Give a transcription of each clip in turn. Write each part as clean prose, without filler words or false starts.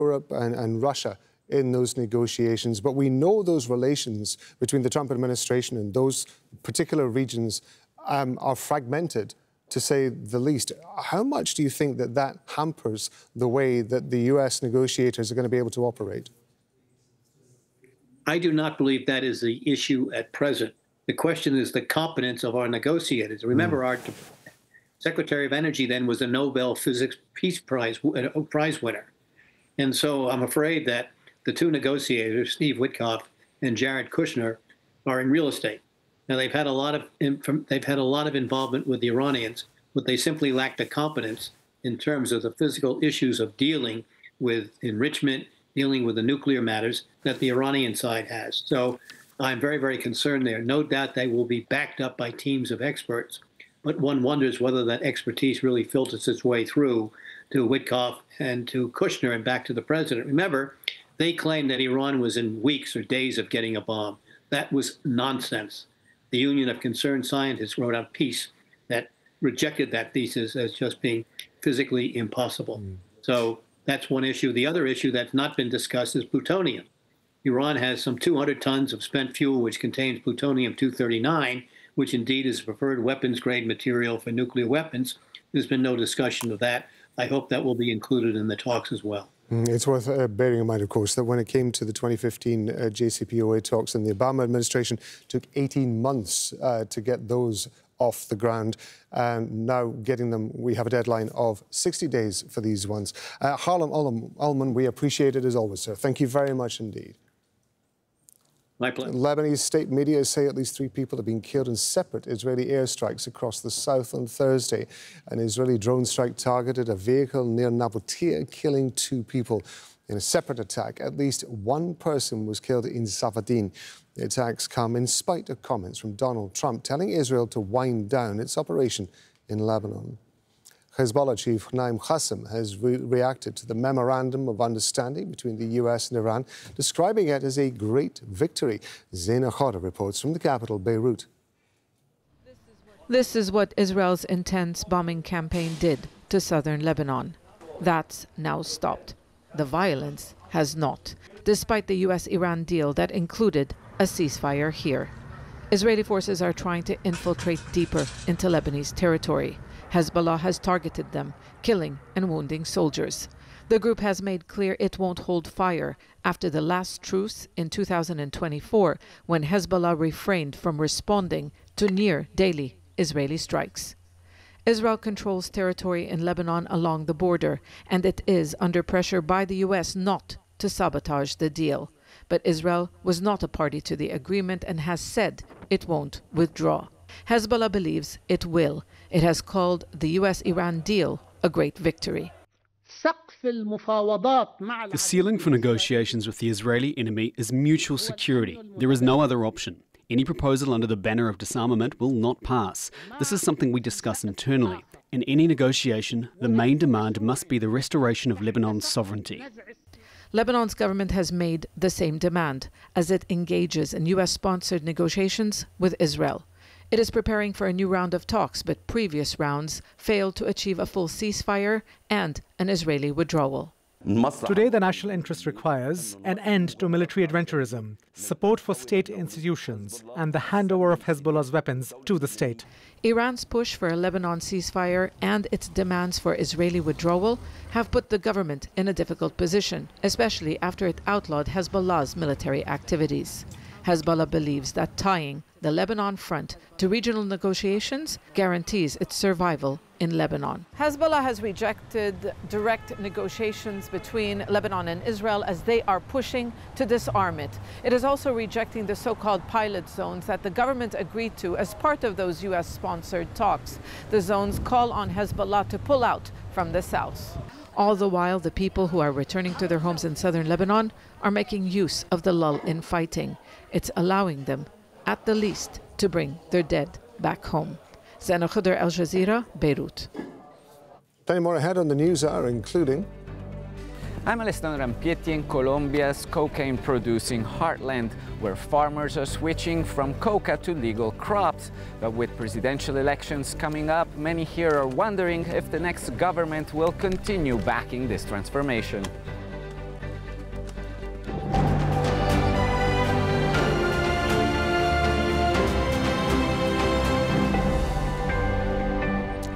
Europe and Russia in those negotiations, but we know those relations between the Trump administration and those particular regions are fragmented, to say the least. How much do you think that that hampers the way that the U.S. negotiators are going to be able to operate? I do not believe that is the issue at present. The question is the competence of our negotiators. Remember, our Secretary of Energy then was a Nobel Physics Peace Prize winner. And so I'm afraid that the two negotiators, Steve Witkoff and Jared Kushner, are in real estate. Now, they've had a lot of involvement with the Iranians, but they simply lack the competence in terms of the physical issues of dealing with enrichment, dealing with the nuclear matters that the Iranian side has. So I'm very, very concerned there. No doubt they will be backed up by teams of experts, but one wonders whether that expertise really filters its way through to Witkoff and to Kushner and back to the president. Remember, they claimed that Iran was in weeks or days of getting a bomb. That was nonsense. The Union of Concerned Scientists wrote a piece that rejected that thesis as just being physically impossible. So that's one issue. The other issue that's not been discussed is plutonium. Iran has some 200 tons of spent fuel which contains plutonium-239, which indeed is a preferred weapons-grade material for nuclear weapons. There's been no discussion of that. I hope that will be included in the talks as well. It's worth bearing in mind, of course, that when it came to the 2015 JCPOA talks, and the Obama administration took 18 months to get those off the ground. Now getting them, we have a deadline of 60 days for these ones. Harlem Ullman, we appreciate it as always, sir. Thank you very much indeed. My pleasure. Lebanese state media say at least 3 people have been killed in separate Israeli airstrikes across the south on Thursday. An Israeli drone strike targeted a vehicle near Nabatea, killing 2 people. In a separate attack, at least 1 person was killed in Savadin. The attacks come in spite of comments from Donald Trump telling Israel to wind down its operation in Lebanon. Hezbollah chief Naim Qassem has reacted to the memorandum of understanding between the U.S. and Iran, describing it as a great victory. Zaina Khouda reports from the capital, Beirut. This is what Israel's intense bombing campaign did to southern Lebanon. That's now stopped. The violence has not, despite the U.S.-Iran deal that included a ceasefire here. Israeli forces are trying to infiltrate deeper into Lebanese territory. Hezbollah has targeted them, killing and wounding soldiers. The group has made clear it won't hold fire after the last truce in 2024, when Hezbollah refrained from responding to near-daily Israeli strikes. Israel controls territory in Lebanon along the border, and it is under pressure by the U.S. not to sabotage the deal. But Israel was not a party to the agreement and has said it won't withdraw. Hezbollah believes it will. It has called the U.S.-Iran deal a great victory. The ceiling for negotiations with the Israeli enemy is mutual security. There is no other option. Any proposal under the banner of disarmament will not pass. This is something we discuss internally. In any negotiation, the main demand must be the restoration of Lebanon's sovereignty. Lebanon's government has made the same demand as it engages in U.S.-sponsored negotiations with Israel. It is preparing for a new round of talks, but previous rounds failed to achieve a full ceasefire and an Israeli withdrawal. Today, the national interest requires an end to military adventurism, support for state institutions, and the handover of Hezbollah's weapons to the state. Iran's push for a Lebanon ceasefire and its demands for Israeli withdrawal have put the government in a difficult position, especially after it outlawed Hezbollah's military activities. Hezbollah believes that tying the Lebanon front to regional negotiations guarantees its survival in Lebanon. Hezbollah has rejected direct negotiations between Lebanon and Israel as they are pushing to disarm it. It is also rejecting the so-called pilot zones that the government agreed to as part of those U.S.-sponsored talks. The zones call on Hezbollah to pull out from the south. All the while, the people who are returning to their homes in southern Lebanon are making use of the lull in fighting. It's allowing them, at the least, to bring their dead back home. Zaina Khouda, Al Jazeera, Beirut. Plenty more ahead on the news hour, including... I'm Alessandro Rampietti in Colombia's cocaine-producing heartland, where farmers are switching from coca to legal crops. But with presidential elections coming up, many here are wondering if the next government will continue backing this transformation.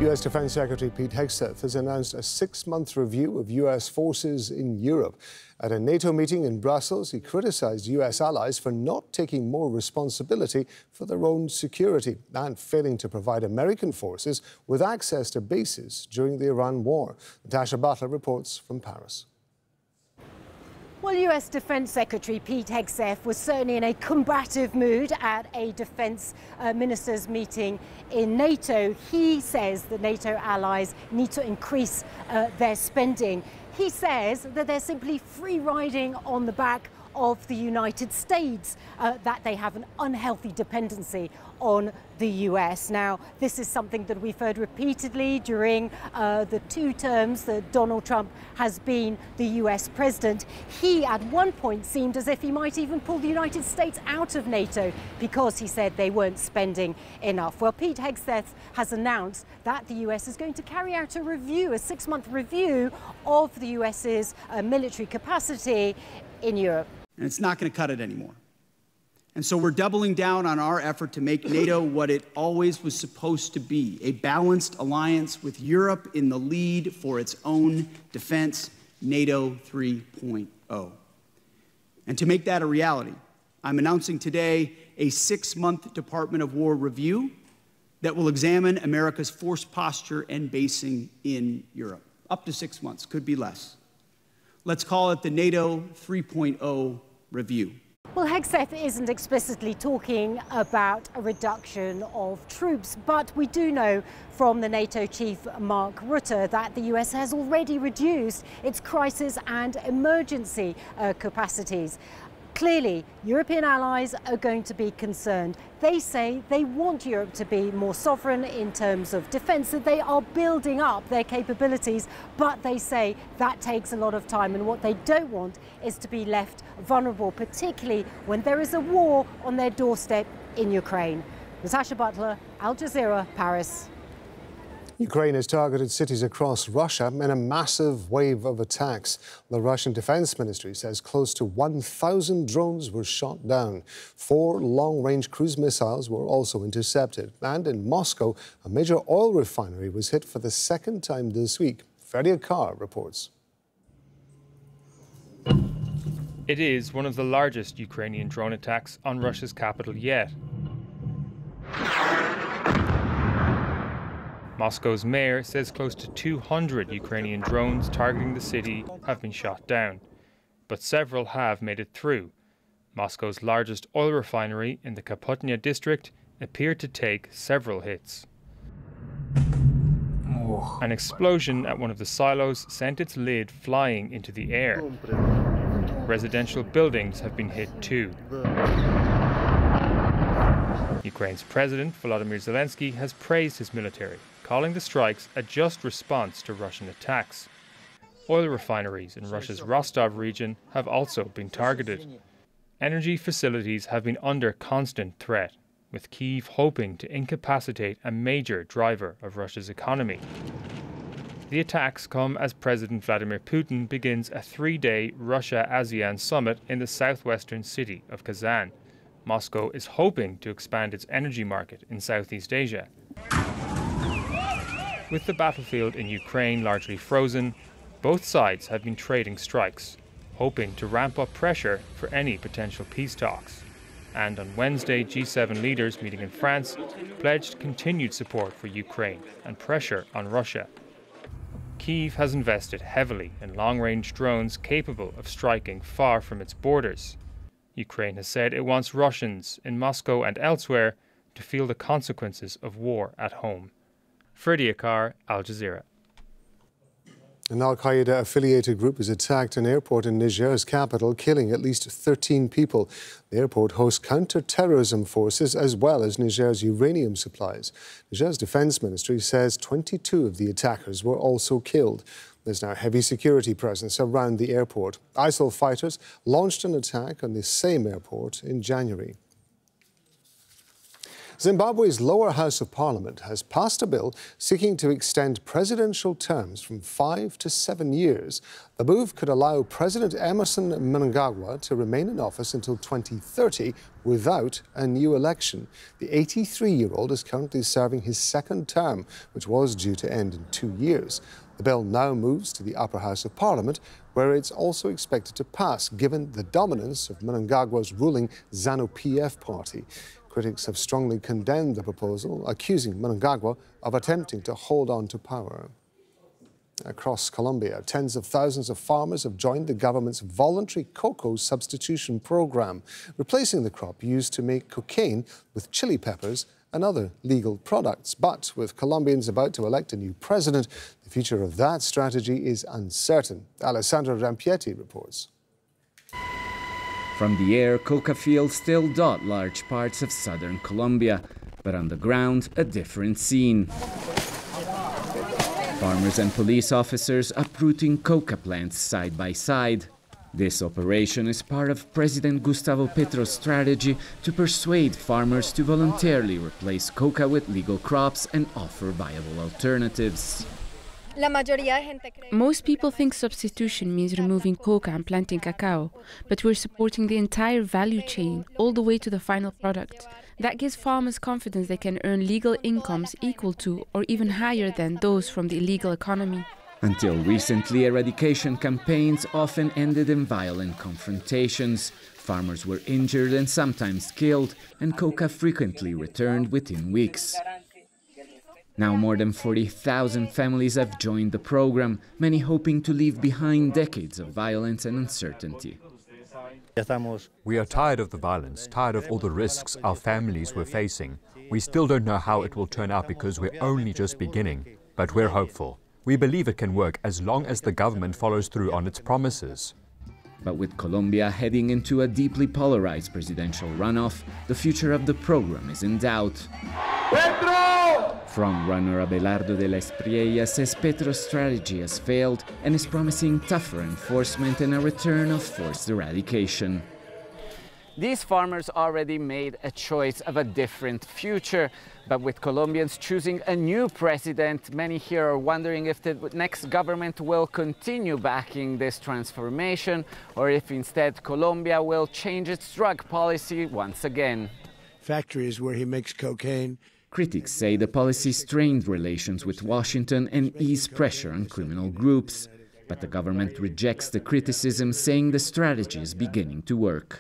U.S. Defense Secretary Pete Hegseth has announced a 6-month review of U.S. forces in Europe. At a NATO meeting in Brussels, he criticized U.S. allies for not taking more responsibility for their own security and failing to provide American forces with access to bases during the Iran war. Natasha Butler reports from Paris. Well, US Defense Secretary Pete Hegseth was certainly in a combative mood at a defense ministers meeting in NATO. He says that NATO allies need to increase their spending. He says that they're simply free riding on the back of the United States, that they have an unhealthy dependency on the US. Now, this is something that we've heard repeatedly during the 2 terms that Donald Trump has been the US president. He, at one point, seemed as if he might even pull the United States out of NATO because he said they weren't spending enough. Well, Pete Hegseth has announced that the US is going to carry out a review, a 6-month review of the US's military capacity in Europe. And it's not going to cut it anymore. And so we're doubling down on our effort to make NATO what it always was supposed to be, a balanced alliance with Europe in the lead for its own defense, NATO 3.0. And to make that a reality, I'm announcing today a 6-month Department of War review that will examine America's force posture and basing in Europe. Up to 6 months, could be less. Let's call it the NATO 3.0 review. Well, Hegseth isn't explicitly talking about a reduction of troops, but we do know from the NATO chief Mark Rutte that the US has already reduced its crisis and emergency capacities. Clearly, European allies are going to be concerned. They say they want Europe to be more sovereign in terms of defence, that they are building up their capabilities, but they say that takes a lot of time, and what they don't want is to be left vulnerable, particularly when there is a war on their doorstep in Ukraine. Natasha Butler, Al Jazeera, Paris. Ukraine has targeted cities across Russia in a massive wave of attacks. The Russian Defense Ministry says close to 1,000 drones were shot down. 4 long-range cruise missiles were also intercepted. And in Moscow, a major oil refinery was hit for the 2nd time this week. Ferdia Carr reports. It is one of the largest Ukrainian drone attacks on Russia's capital yet. Moscow's mayor says close to 200 Ukrainian drones targeting the city have been shot down, but several have made it through. Moscow's largest oil refinery in the Kapotnya district appeared to take several hits. An explosion at one of the silos sent its lid flying into the air. Residential buildings have been hit too. Ukraine's President Volodymyr Zelensky has praised his military, calling the strikes a just response to Russian attacks. Oil refineries in Russia's Rostov region have also been targeted. Energy facilities have been under constant threat, with Kyiv hoping to incapacitate a major driver of Russia's economy. The attacks come as President Vladimir Putin begins a 3-day Russia-ASEAN summit in the southwestern city of Kazan. Moscow is hoping to expand its energy market in Southeast Asia. With the battlefield in Ukraine largely frozen, both sides have been trading strikes, hoping to ramp up pressure for any potential peace talks. And on Wednesday, G7 leaders meeting in France pledged continued support for Ukraine and pressure on Russia. Kyiv has invested heavily in long-range drones capable of striking far from its borders. Ukraine has said it wants Russians in Moscow and elsewhere to feel the consequences of war at home. Ferdia Carr, Al Jazeera. An al-Qaeda-affiliated group has attacked an airport in Niger's capital, killing at least 13 people. The airport hosts counter-terrorism forces as well as Niger's uranium supplies. Niger's defense ministry says 22 of the attackers were also killed. There's now heavy security presence around the airport. ISIL fighters launched an attack on the same airport in January. Zimbabwe's lower house of parliament has passed a bill seeking to extend presidential terms from 5 to 7 years. The move could allow President Emmerson Mnangagwa to remain in office until 2030 without a new election. The 83-year-old is currently serving his second term, which was due to end in 2 years. The bill now moves to the upper house of parliament, where it's also expected to pass, given the dominance of Mnangagwa's ruling ZANU-PF party. Critics have strongly condemned the proposal, accusing Mnangagwa of attempting to hold on to power. Across Colombia, tens of thousands of farmers have joined the government's voluntary cocoa substitution program, replacing the crop used to make cocaine with chili peppers and other legal products. But with Colombians about to elect a new president, the future of that strategy is uncertain. Alessandra Rampietti reports. From the air, coca fields still dot large parts of southern Colombia, but on the ground, a different scene. Farmers and police officers uprooting coca plants side by side. This operation is part of President Gustavo Petro's strategy to persuade farmers to voluntarily replace coca with legal crops and offer viable alternatives. Most people think substitution means removing coca and planting cacao, but we're supporting the entire value chain, all the way to the final product. That gives farmers confidence they can earn legal incomes equal to or even higher than those from the illegal economy. Until recently, eradication campaigns often ended in violent confrontations. Farmers were injured and sometimes killed, and coca frequently returned within weeks. Now more than 40,000 families have joined the program, many hoping to leave behind decades of violence and uncertainty. We are tired of the violence, tired of all the risks our families were facing. We still don't know how it will turn out because we're only just beginning, but we're hopeful. We believe it can work as long as the government follows through on its promises. But with Colombia heading into a deeply polarized presidential runoff, the future of the program is in doubt. Frontrunner Abelardo de la Espriella says Petro's strategy has failed and is promising tougher enforcement and a return of forced eradication. These farmers already made a choice of a different future, but with Colombians choosing a new president, many here are wondering if the next government will continue backing this transformation or if instead Colombia will change its drug policy once again. Factories where he makes cocaine. Critics say the policy strained relations with Washington and eased pressure on criminal groups. But the government rejects the criticism, saying the strategy is beginning to work.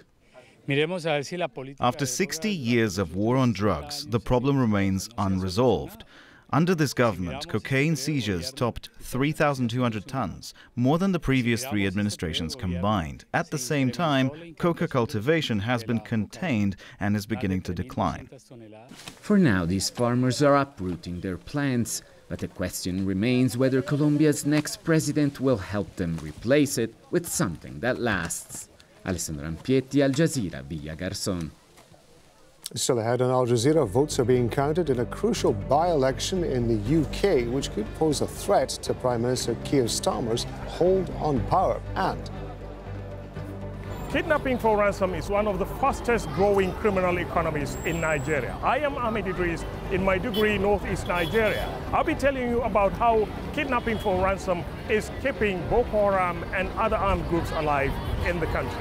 After 60 years of war on drugs, the problem remains unresolved. Under this government, cocaine seizures topped 3,200 tons, more than the previous 3 administrations combined. At the same time, coca cultivation has been contained and is beginning to decline. For now, these farmers are uprooting their plants, but the question remains whether Colombia's next president will help them replace it with something that lasts. Alessandro Rampietti, Al Jazeera, Villa Garzón. Still ahead on Al Jazeera, votes are being counted in a crucial by-election in the UK, which could pose a threat to Prime Minister Keir Starmer's hold on power. And kidnapping for ransom is one of the fastest growing criminal economies in Nigeria. I am Ahmed Idris in Maiduguri, Northeast Nigeria. I'll be telling you about how kidnapping for ransom is keeping Boko Haram and other armed groups alive in the country.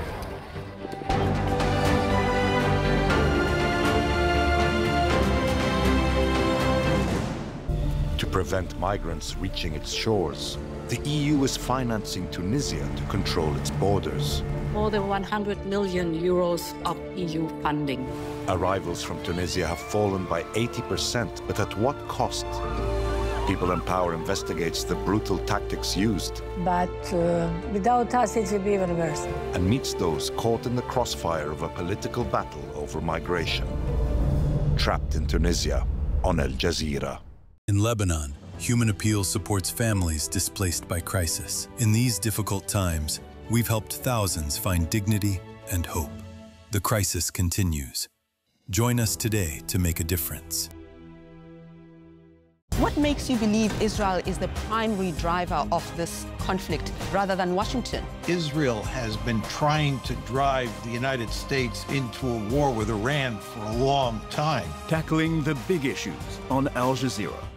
To prevent migrants reaching its shores, the EU is financing Tunisia to control its borders. More than 100 million euros of EU funding. Arrivals from Tunisia have fallen by 80%, but at what cost? People in Power investigates the brutal tactics used. But without us, it will be even worse. And meets those caught in the crossfire of a political battle over migration. Trapped in Tunisia on Al Jazeera. In Lebanon, Human Appeal supports families displaced by crisis. In these difficult times, we've helped thousands find dignity and hope. The crisis continues. Join us today to make a difference. What makes you believe Israel is the primary driver of this conflict rather than Washington? Israel has been trying to drive the United States into a war with Iran for a long time. Tackling the big issues on Al Jazeera.